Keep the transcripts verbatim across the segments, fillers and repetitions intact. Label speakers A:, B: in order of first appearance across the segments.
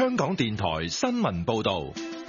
A: 香港電台新聞報道。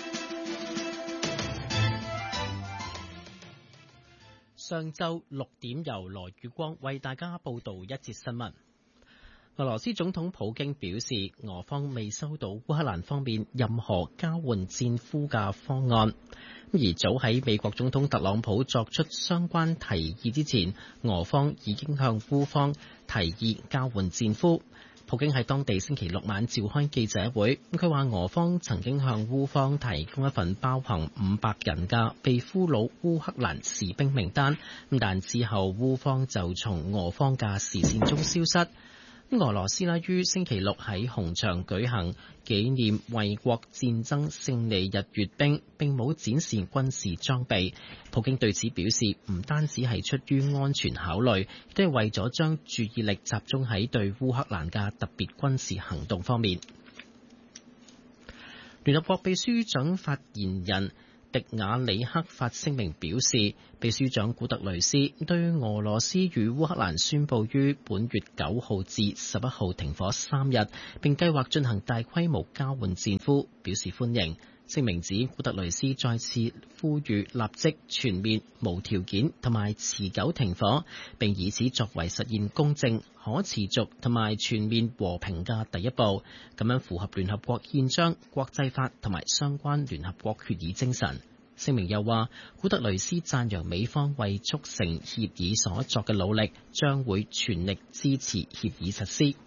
B: 上晝六點，由羅宇光為大家報道一節新聞。俄羅斯總統普京表示，俄方未收到烏克蘭方面任何交換戰俘嘅方案。而早喺美國總統特朗普作出相關提議之前，俄方已經向烏方提議交換戰俘。普京喺當地星期六晚召開記者會，佢話俄方曾經向烏方提供一份包含五百人嘅被俘虜烏克蘭士兵名單，但之後烏方就從俄方嘅視線中消失。俄羅斯呢於星期六喺紅場舉行紀念衛國戰爭勝利日閱兵，並冇展示軍事裝備。普京對此表示，唔單止係出於安全考慮，亦都係為咗將注意力集中喺對烏克蘭嘅特別軍事行動方面。聯合國秘書長發言人迪亞里克發聲明表示，秘書長古特雷斯對俄羅斯與烏克蘭宣布於本月九號至十一號停火三日，並計劃進行大規模交換戰俘表示歡迎。聲明指古特雷斯再次呼籲立即全面無條件同埋持久停火，並以此作為實現公正、可持續同埋全面和平嘅第一步，咁樣符合聯合國憲章、國際法同埋相關聯合國決議精神。聲明又話，古特雷斯讚揚美方為促成協議所作嘅努力，將會全力支持協議實施。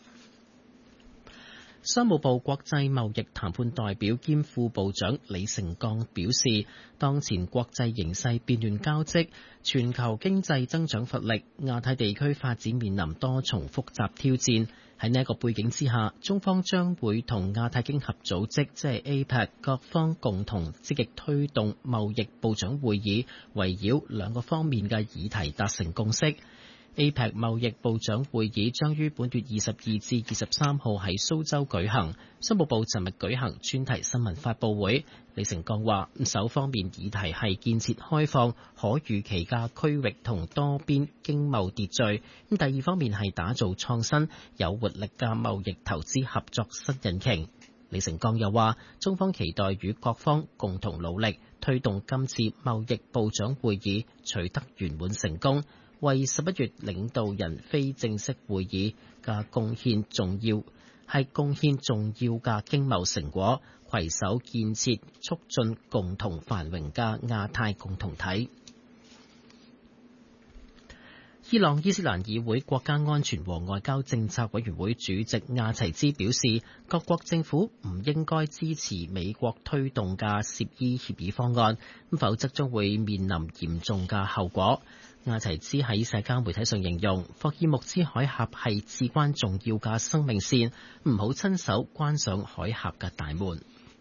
B: 商務部國際貿易談判代表兼副部長李成鋼表示，當前國際形勢變亂交織，全球經濟增長乏力，亞太地區發展面臨多重複雜挑戰。喺呢一個背景之下，中方將會同亞太經合組織即係 A P E C 各方共同積極推動貿易部長會議，圍繞兩個方面嘅議題達成共識。A P E C 貿易部長會議將於本月二十二至二十三號喺蘇州舉行。商務部尋日舉行專題新聞發佈會，李成鋼話：首方面議題係建設開放、可預期嘅區域同多邊經貿秩序；咁第二方面係打造創新、有活力嘅貿易投資合作新引擎。李成鋼又話：中方期待與各方共同努力，推動今次貿易部長會議取得圓滿成功，為十一月領導人非正式會議嘅貢獻重要，係貢獻重要嘅經貿成果，攜手建設促進共同繁榮嘅亞太共同體。伊朗伊斯蘭議會國家安全和外交政策委員會主席亞齊茲表示，各國政府唔應該支持美國推動嘅涉伊協議方案，否則將會面臨嚴重嘅後果。亞齊茲喺社交媒體上形容，霍爾木茲海峽係至關重要嘅生命線，唔好親手關上海峽嘅大門。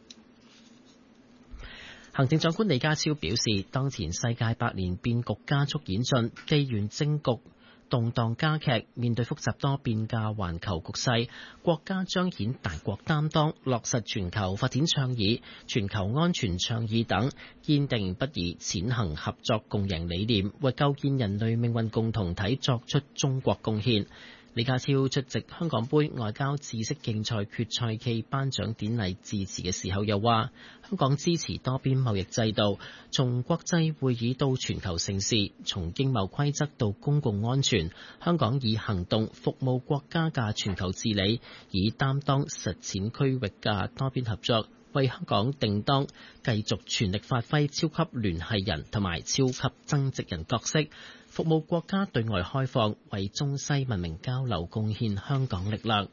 B: 行政長官李家超表示，當前世界百年變局加速演進，地緣政局動盪加劇，面對複雜多變嘅環球局勢，國家彰顯大國擔當，落實全球發展倡議、全球安全倡議等，堅定不移踐行合作共贏理念，為構建人類命運共同體作出中國貢獻。李家超出席香港杯外交知識競賽決賽暨頒獎典禮致辭嘅時候又話，香港支持多邊貿易制度，從國際會議到全球盛事，從經貿規則到公共安全，香港以行動服務國家嘅全球治理，以擔當實踐區域嘅多邊合作，為香港定當繼續全力發揮超級聯繫人同埋超級增值人角色，服務國家對外開放，為中西文明交流貢獻香港力量。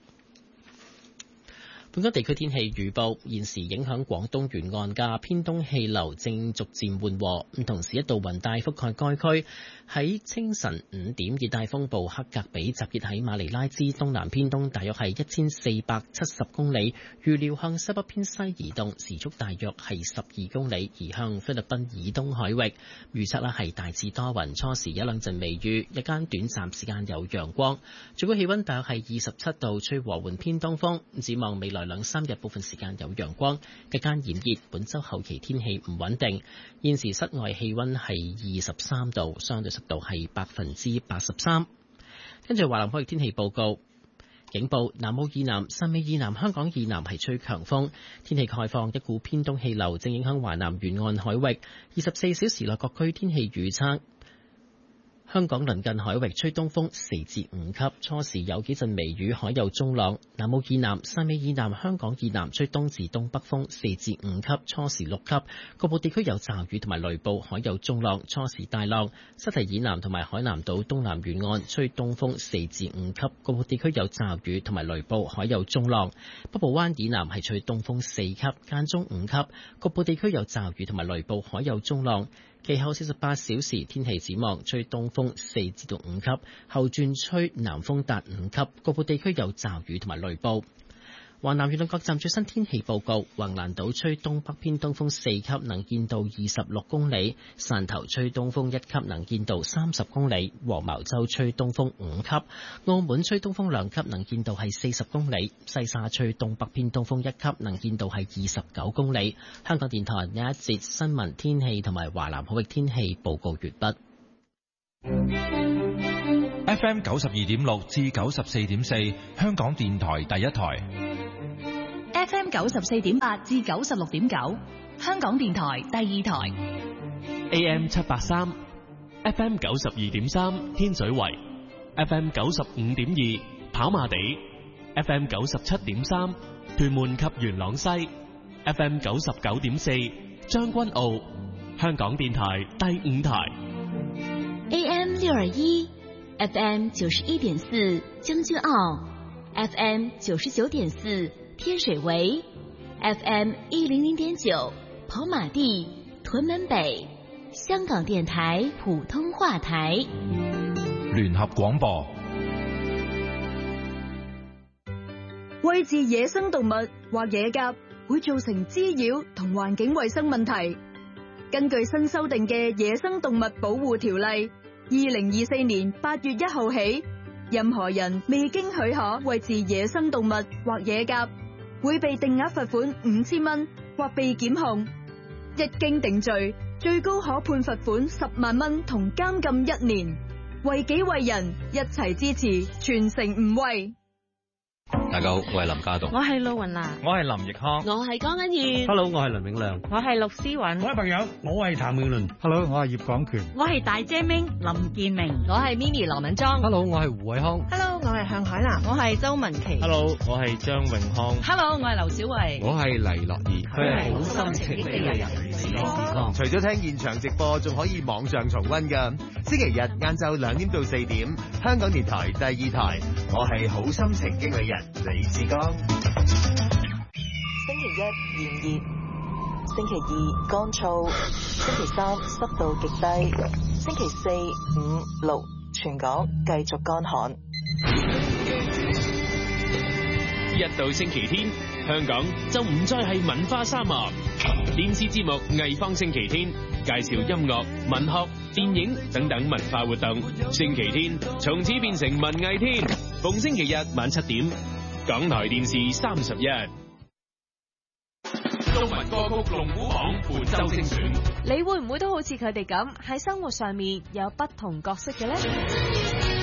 B: 本港地區天氣預報，現時影響廣東沿岸嘅偏東氣流正逐漸緩和，同時一道雲帶覆蓋該區。喺清晨五點，熱帶風暴克格比集結喺馬尼拉之東南偏東，大約係一千四百七十公里，預料向西北偏西移動，時速大約係十二公里，移向菲律賓以東海域。預測呢係大致多雲，初時一兩陣微雨，日間短暫時間有陽光，最高氣溫大約係二十七度，吹和緩偏東風。展望未來兩三日部分時間有陽光，日間炎熱，本週後期天氣唔穩定。現時室外氣溫係二十三度，相對濕度係百分之八十三。跟住華南海域天氣報告， 警報，南澳以南、汕尾以南、香港以南係吹強風。天氣概況，一股偏東氣流正影響華南沿岸海域。二十四小時內各區天氣預測。香港鄰近海域吹東風四至五級，初時有幾陣微雨，海有中浪。南澳以南、汕尾以南、香港以南吹東至東北風四至五級，初時六級。局部地區有驟雨同埋雷暴，海有中浪，初時大浪。西堤以南同埋海南島東南沿岸吹東風四至五級，局部地區有驟雨同埋雷暴，海有中浪。北部灣以南係吹東風四級，間中五級，局部地區有驟雨同埋雷暴，海有中浪。其後四十八小時天氣展望，吹東風四至到五級，後轉吹南風達五級，局部地區有驟雨同埋雷暴。華南沿岸各站最新天氣報告：橫瀾島吹東北偏東風四級，能見度二十六公里；汕頭吹東風一級，能見度三十公里；黃茅洲吹東風五級；澳門吹東風兩級，能見度係四十公里；西沙吹東北偏東風一級，能見度係二十九公里。香港電台有一節新聞天氣同埋華南海域天氣報告完畢。
A: F M 九十二點六至九十四點四，香港電台第一台。
C: F M 九十四點八至九十六點九，香港電台第二台。
D: A M 七八三 ，F M 九十二點三天水圍 ，F M 九十五點二跑馬地 ，F M 九十七點三屯門及元朗西 ，F M 九十九點四將軍澳，香港電台第五台。
C: A M 六二一 ，F M 九十一點四將軍澳 ，F M 九十九點四。天水圍 F M 一零零點九跑馬地屯門北，香港電台普通話台
A: 聯合廣播。
E: 餵飼野生動物或野鴿會造成滋擾同環境衛生問題。根據新修訂嘅野生動物保護條例，二零二四年八月一號起，任何人未經許可餵飼野生動物或野鴿，會被定額罰款五千蚊或被檢控，一經定罪，最高可判罰款十萬蚊同監禁一年。為己為人，一齊支持，全城唔餵。
F: 大家好，我係林家棟，
G: 我係陸雲娜，
H: 我係林奕康，
G: 我係江欣燕。
I: Hello， 我係林永亮，
G: 我係陸思韻。
J: 各位朋友，我係譚詠麟。
K: Hello， 我係葉廣權。
L: 我係大姐明林建明。
M: 我係 Mimi 羅敏莊。
N: Hello， 我係胡偉康。
O: Hello， 我係向海南。
P: 我係周文琪。
Q: Hello， 我係張永康。
R: Hello， 我係劉小慧。
S: 我係黎樂兒。
T: 佢係好心情激嘅人。
U: 除咗聽現場直播，仲可以網上重溫㗎。星期日晏晝兩點到四點，香港電台第二台。我係好心情經理人李志剛。
V: 星期一炎熱，星期二乾燥，星期三濕度極低，星期四、五、六全港繼續乾旱。
W: 一到星期天，香港就唔再係文化沙漠。電視節目《藝方星期天》介紹音樂、文學、電影等等文化活動。星期天從此變成文藝天，逢星期日晚七點，港台電視三十一。中文歌曲龍虎榜本周精選，
X: 你會唔會都好似佢哋咁喺生活上面有不同角色嘅呢？